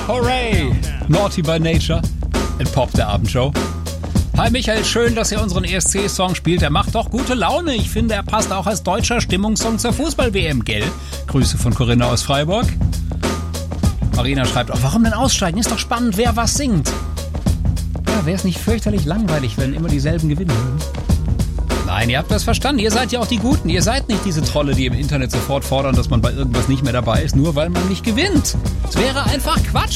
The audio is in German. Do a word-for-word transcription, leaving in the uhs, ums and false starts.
Hooray! Naughty by Nature in Pop der Abendshow. Hi Michael, schön, dass ihr unseren E S C-Song spielt. Der macht doch gute Laune. Ich finde, er passt auch als deutscher Stimmungssong zur Fußball-W M, gell? Grüße von Corinna aus Freiburg. Marina schreibt auch, warum denn aussteigen? Ist doch spannend, wer was singt. Ja, wäre es nicht fürchterlich langweilig, wenn immer dieselben gewinnen würden? Nein, ihr habt das verstanden. Ihr seid ja auch die Guten. Ihr seid nicht diese Trolle, die im Internet sofort fordern, dass man bei irgendwas nicht mehr dabei ist, nur weil man nicht gewinnt. Es wäre einfach Quatsch.